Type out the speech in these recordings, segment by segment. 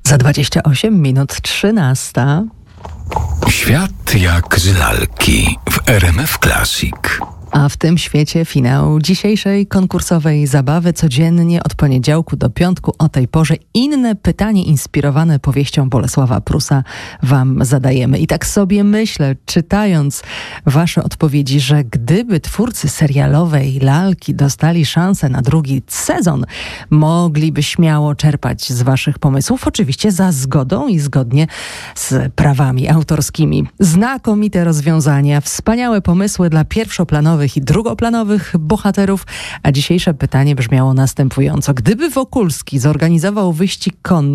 Za 28 minut 13. Świat jak z lalki w RMF Classic. A w tym świecie finał dzisiejszej konkursowej zabawy. Codziennie od poniedziałku do piątku o tej porze inne pytanie inspirowane powieścią Bolesława Prusa wam zadajemy. I tak sobie myślę, czytając wasze odpowiedzi, że gdyby twórcy serialowej lalki dostali szansę na drugi sezon, mogliby śmiało czerpać z waszych pomysłów, oczywiście za zgodą i zgodnie z prawami autorskimi. Znakomite rozwiązania, wspaniałe pomysły dla pierwszoplanowych i drugoplanowych bohaterów, a dzisiejsze pytanie brzmiało następująco. Gdyby Wokulski zorganizował wyścig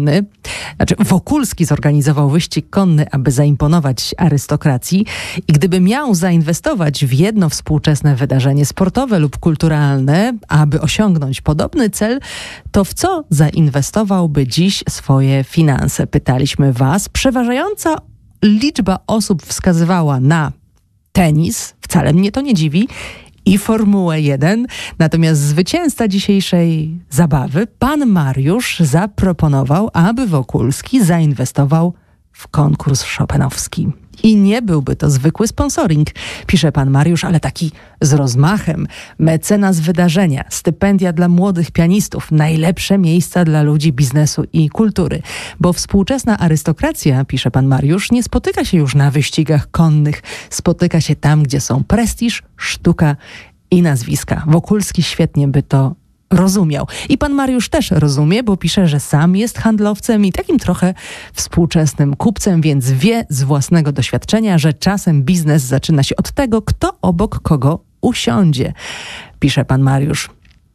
konny, aby zaimponować arystokracji i gdyby miał zainwestować w jedno współczesne wydarzenie sportowe lub kulturalne, aby osiągnąć podobny cel, to w co zainwestowałby dziś swoje finanse? Pytaliśmy was. Przeważająca liczba osób wskazywała na tenis, wcale mnie to nie dziwi, i Formułę 1. Natomiast zwycięzca dzisiejszej zabawy, pan Mariusz, zaproponował, aby Wokulski zainwestował w konkurs chopinowski. I nie byłby to zwykły sponsoring, pisze pan Mariusz, ale taki z rozmachem. Mecenas wydarzenia, stypendia dla młodych pianistów, najlepsze miejsca dla ludzi biznesu i kultury. Bo współczesna arystokracja, pisze pan Mariusz, nie spotyka się już na wyścigach konnych. Spotyka się tam, gdzie są prestiż, sztuka i nazwiska. Wokulski świetnie by to rozumiał. I pan Mariusz też rozumie, bo pisze, że sam jest handlowcem i takim trochę współczesnym kupcem, więc wie z własnego doświadczenia, że czasem biznes zaczyna się od tego, kto obok kogo usiądzie, pisze pan Mariusz.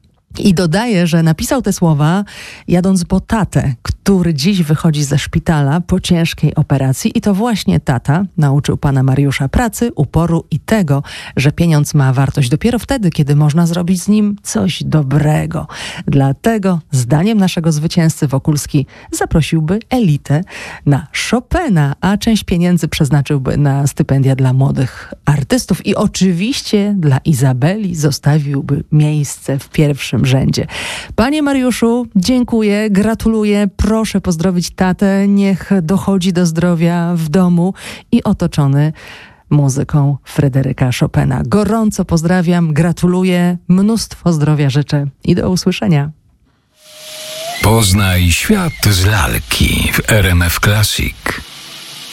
I dodaje, że napisał te słowa jadąc po tatę, który dziś wychodzi ze szpitala po ciężkiej operacji i to właśnie tata nauczył pana Mariusza pracy, uporu i tego, że pieniądz ma wartość dopiero wtedy, kiedy można zrobić z nim coś dobrego. Dlatego, zdaniem naszego zwycięzcy, Wokulski zaprosiłby elitę na Chopina, a część pieniędzy przeznaczyłby na stypendia dla młodych artystów i oczywiście dla Izabeli zostawiłby miejsce w pierwszym rzędzie. Panie Mariuszu, dziękuję, gratuluję, proszę pozdrowić tatę, niech dochodzi do zdrowia w domu i otoczony muzyką Fryderyka Chopina. Gorąco pozdrawiam, gratuluję, mnóstwo zdrowia życzę i do usłyszenia. Poznaj świat z lalki w RMF Classic.